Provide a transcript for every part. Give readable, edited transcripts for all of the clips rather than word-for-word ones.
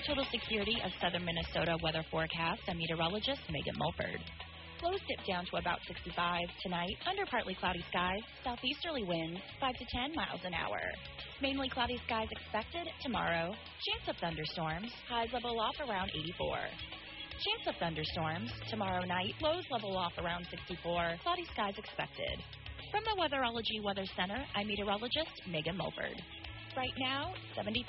total security of southern Minnesota weather forecast, I'm meteorologist Megan Mulford. Lows dip down to about 65 tonight, under partly cloudy skies, southeasterly winds 5 to 10 miles an hour. Mainly cloudy skies expected tomorrow. Chance of thunderstorms, highs level off around 84. Chance of thunderstorms tomorrow night, lows level off around 64, cloudy skies expected. From the Weatherology Weather Center, I'm meteorologist Megan Mulford. Right now, 73.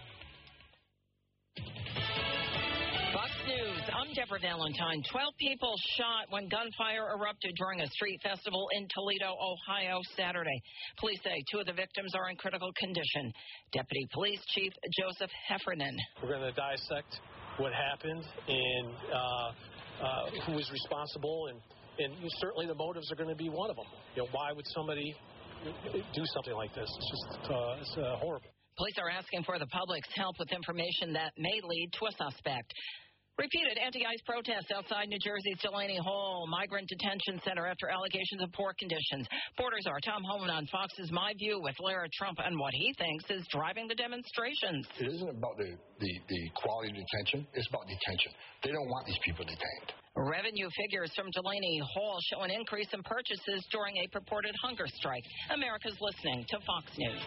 Fox News, I'm Deborah Valentine. 12 people shot when gunfire erupted during a street festival in Toledo, Ohio, Saturday. Police say 2 of the victims are in critical condition. Deputy Police Chief Joseph Heffernan. We're going to dissect what happened and who was responsible, and certainly the motives are going to be one of them. Why would somebody do something like this? It's horrible. Police are asking for the public's help with information that may lead to a suspect. Repeated anti-ICE protests outside New Jersey's Delaney Hall Migrant Detention Center after allegations of poor conditions. Reporters are Tom Holman on Fox's My View with Lara Trump and what he thinks is driving the demonstrations. It isn't about the quality of detention. It's about detention. They don't want these people detained. Revenue figures from Delaney Hall show an increase in purchases during a purported hunger strike. America's listening to Fox News.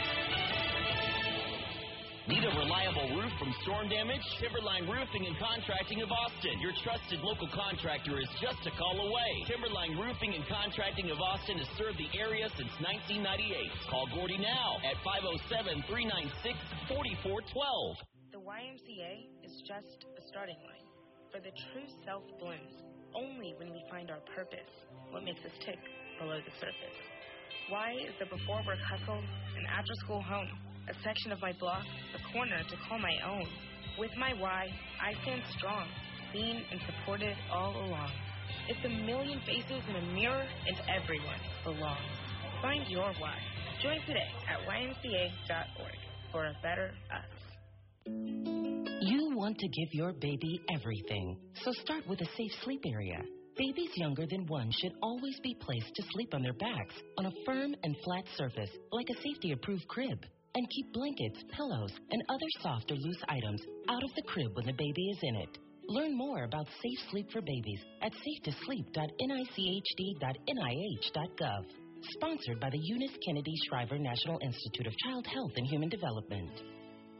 Need a reliable roof from storm damage? Timberline Roofing and Contracting of Austin. Your trusted local contractor is just a call away. Timberline Roofing and Contracting of Austin has served the area since 1998. Call Gordy now at 507-396-4412. The YMCA is just a starting line. For the true self blooms only when we find our purpose, what makes us tick below the surface. Y is the before work hustle, an after school home. A section of my block, a corner to call my own. With my why, I stand strong, seen and supported all along. It's a million faces in a mirror, and everyone belongs. Find your why. Join today at ymca.org for a better us. You want to give your baby everything, so start with a safe sleep area. Babies younger than 1 should always be placed to sleep on their backs on a firm and flat surface, like a safety-approved crib. And keep blankets, pillows, and other soft or loose items out of the crib when the baby is in it. Learn more about safe sleep for babies at safetosleep.nichd.nih.gov. Sponsored by the Eunice Kennedy Shriver National Institute of Child Health and Human Development.